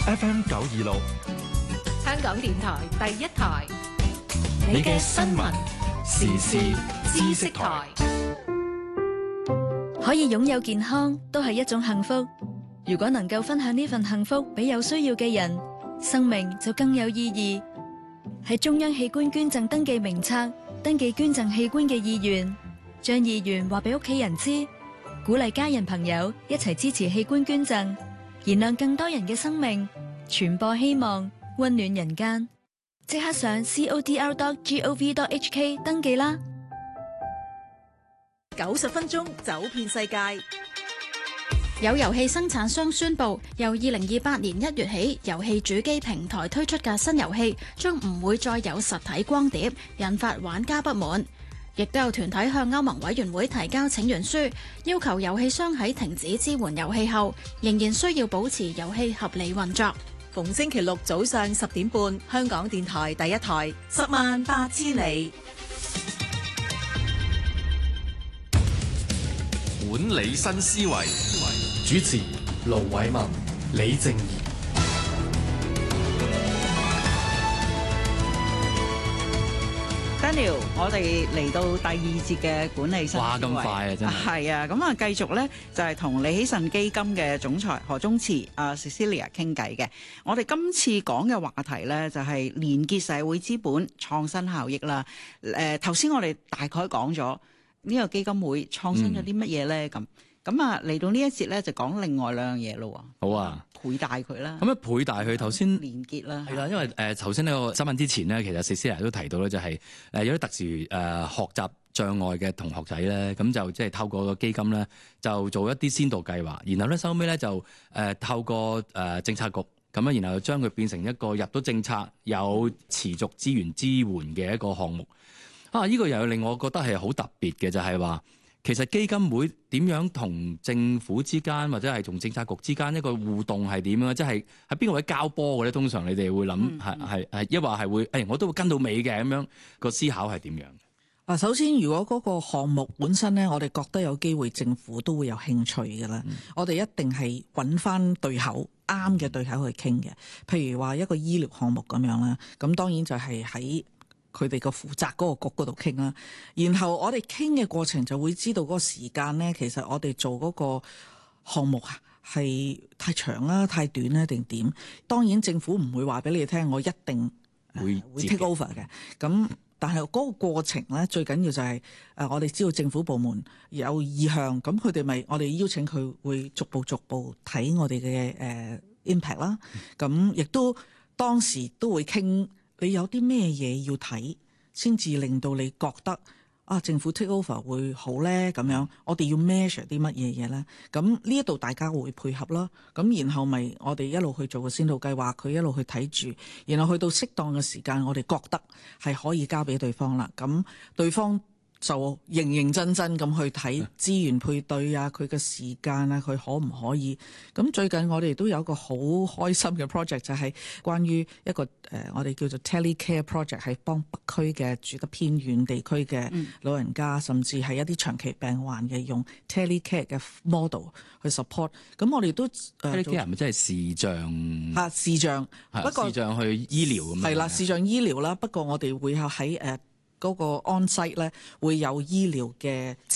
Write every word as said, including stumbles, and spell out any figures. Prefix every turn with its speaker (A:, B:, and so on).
A: F M 九二六，
B: 香港電台第一台，
A: 你嘅新聞時事知識台。
C: 可以擁有健康都係一種幸福。如果能夠分享呢份幸福俾有需要嘅人，生命就更有意義。喺中央器官捐贈登記名冊登記捐贈器官嘅意願，將意願話俾屋企人知，鼓勵家人朋友一齊支持器官捐贈，燃亮更多人嘅生命，傳播希望，溫暖人間。即刻上 c o d r dot gov dot h k 登記啦！
D: 九十分鐘走遍世界。
E: 有遊戲生產商宣布，由二零二八年一月起，遊戲主機平台推出嘅新遊戲將唔會再有實體光碟，引發玩家不滿。亦都有團體向歐盟委員會提交請願書，要求遊戲商喺停止支援遊戲後，仍然需要保持遊戲合理運作。
D: 逢星期六早上十點半，香港電台第一台，十萬八千里。
A: 管理新思維，主持盧偉民、李靜宜。
F: Daniel，我哋嚟到第二節嘅管理新思維。
G: 哇，咁快啊，真係。
F: 係啊，咁啊，繼續咧就係同李喜慎基金嘅總裁何宗慈啊 Cecilia 傾偈嘅。我哋今次講嘅話題咧就係連結社會資本、創新效益啦。誒、呃，頭先我哋大概講咗呢個基金會創新咗啲乜嘢咧？咁咁啊，嚟到呢一節咧就講另外兩樣嘢咯。
G: 好啊。
F: 倍大佢啦，
G: 咁啊倍大佢頭先
F: 連結啦，
G: 係啦，因為誒頭先呢個新聞之前咧，其實 Cecilia 都提到咧，就係誒有啲特殊誒、呃、學習障礙嘅同學仔咧，咁就即係透過個基金咧，就做一啲先導計劃，然後咧收尾咧就誒、呃、透過誒、呃、政策局咁啊，然後將佢變成一個入到政策有持續資源支援嘅一個項目啊！呢、這個又令我覺得係好特別嘅，就係、是、話。其實基金會點樣同政府之間或者係同政策局之間一個互動係點樣？即係喺邊個位交波嘅咧？通常你哋會諗係係係一話係會誒、哎，我都會跟到尾嘅咁樣，個思考係點樣？
H: 嗱，首先如果嗰個項目本身咧，我哋覺得有機會政府都會有興趣嘅啦，嗯、我哋一定係揾翻對口啱嘅對口去傾嘅。譬如話一個醫療項目咁樣啦，咁當然就係喺佢哋個負責嗰個局嗰度傾啦，然後我哋傾嘅過程就會知道嗰個時間咧，其實我哋做嗰個項目啊係太長啦、太短啦定點？當然政府唔會話俾你聽，我一定會、呃、會 take over 嘅。咁但係嗰個過程咧，最緊要就係、是、誒、呃、我哋知道政府部門有意向，咁佢哋咪我哋邀請佢會逐步逐步睇我哋嘅誒 impact 啦。咁亦都當時都會傾。你有啲咩嘢要睇，先至令到你覺得啊政府 take over 會好咧？咁樣我哋要 measure 啲乜嘢嘢咧？咁呢一度大家會配合啦。咁然後咪我哋一路去做個先導計劃，佢一路去睇住，然後去到適當嘅時間，我哋覺得係可以交俾對方啦。咁對方就認認真真咁去睇資源配對啊，佢嘅時間啊，佢可唔可以？咁最近我哋都有一個好開心嘅 project， 就係關於一個誒、呃、我哋叫做 Telecare project， 係幫北區嘅住得偏遠地區嘅老人家，嗯、甚至係一啲長期病患嘅用 Telecare 嘅 model 去 support。咁我哋都誒
G: Telecare 係咪真係視像？
H: 嚇視像，不過
G: 視像去醫療咁樣。係
H: 啦，視像醫療啦。不過我哋會有喺誒嗰個 on-site 咧會有醫療嘅。